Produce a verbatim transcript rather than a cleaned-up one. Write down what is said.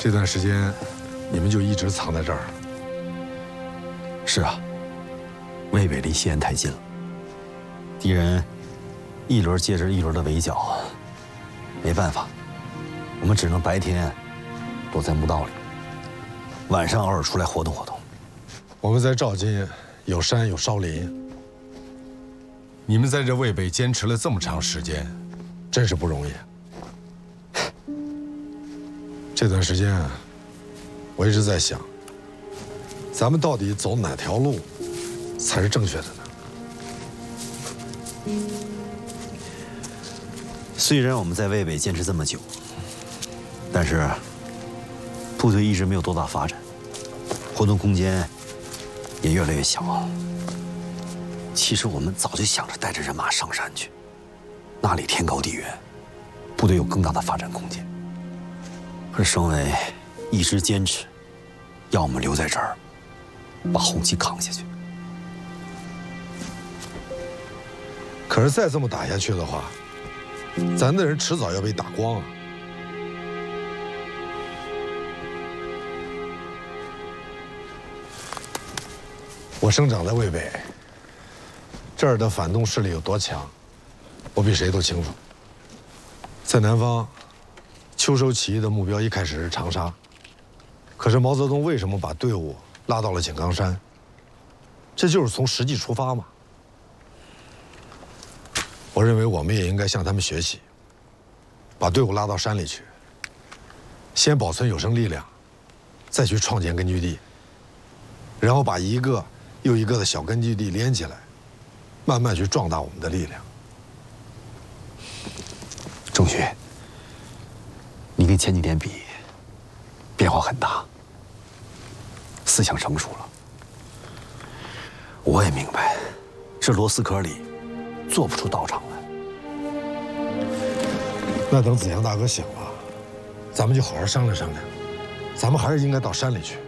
这段时间，你们就一直藏在这儿。 是啊，渭北离西安太近了，敌人一轮接着一轮的围剿，没办法，我们只能白天躲在墓道里，晚上偶尔出来活动活动。 我们在赵金有山有少林，你们在这渭北坚持了这么长时间，真是不容易。这段时间啊，我一直在想，咱们到底走哪条路才是正确的呢？ 虽然我们在渭北坚持这么久，但是部队一直没有多大发展，活动空间也越来越小。其实我们早就想着带着人马上山去，那里天高地远，部队有更大的发展空间。可是省委一直坚持要我们留在这儿，把红旗扛下去。 可是再这么打下去的话，咱的人迟早要被打光啊！我生长在渭北，这儿的反动势力有多强，我比谁都清楚。在南方，秋收起义的目标一开始是长沙，可是毛泽东为什么把队伍拉到了井冈山？这就是从实际出发嘛。我认为我们也应该向他们学习，把队伍拉到山里去，先保存有生力量，再去创建根据地，然后把一个又一个的小根据地连起来，慢慢去壮大我们的力量。 仲勋，你跟前几年比，变化很大，思想成熟了。我也明白，这螺丝壳里做不出道场来。 那等子阳大哥醒了，咱们就好好商量商量。咱们还是应该到山里去。